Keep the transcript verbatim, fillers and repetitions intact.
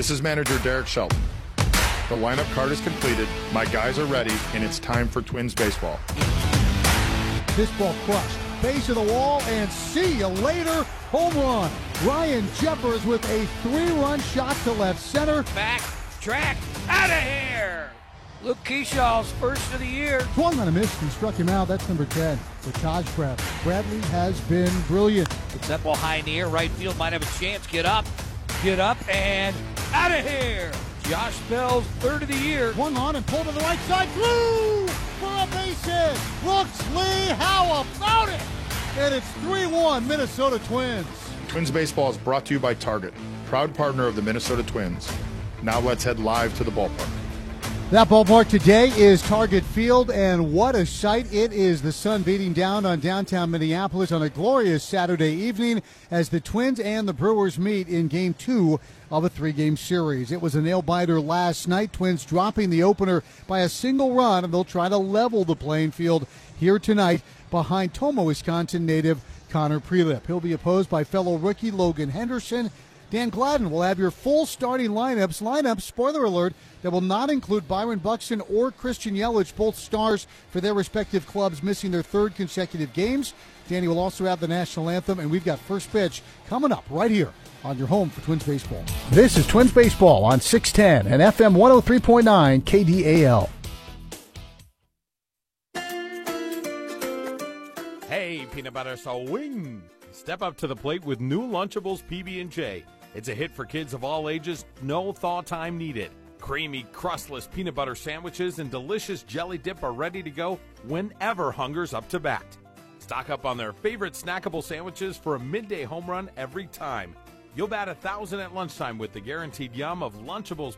This is manager Derek Shelton. The lineup card is completed, my guys are ready, and it's time for Twins baseball. This ball crushed. Base of the wall, and see you later. Home run. Ryan Jeffers with a three-run shot to left center. Back, track, out of here. Luke Keeshaw's first of the year. Swung on a miss and struck him out. That's number ten for Taj Bradley. Bradley has been brilliant. It's that ball high in the air. Right field might have a chance. Get up, get up, and out of here. Josh Bell's third of the year. Swung on and pulled to the right side. Through for a base hit. Brooks Lee, how about it? And it's three one Minnesota Twins. Twins baseball is brought to you by Target, proud partner of the Minnesota Twins. Now let's head live to the ballpark. That ballpark today is Target Field, and what a sight it is. The sun beating down on downtown Minneapolis on a glorious Saturday evening as the Twins and the Brewers meet in game two of a three-game series. It was a nail-biter last night, Twins dropping the opener by a single run, and they'll try to level the playing field here tonight behind Tomah, Wisconsin native Connor Prelip. He'll be opposed by fellow rookie Logan Henderson. Dan Gladden will have your full starting lineups. Lineups, spoiler alert, that will not include Byron Buxton or Christian Yelich, both stars for their respective clubs missing their third consecutive games. Danny will also have the national anthem, and we've got first pitch coming up right here on your home for Twins Baseball. This is Twins Baseball on six ten and F M one oh three point nine K D A L. Hey, peanut butter swing. Step up to the plate with new Lunchables P B and J. It's a hit for kids of all ages, no thaw time needed. Creamy, crustless peanut butter sandwiches and delicious jelly dip are ready to go whenever hunger's up to bat. Stock up on their favorite snackable sandwiches for a midday home run every time. You'll bat a thousand at lunchtime with the guaranteed yum of Lunchables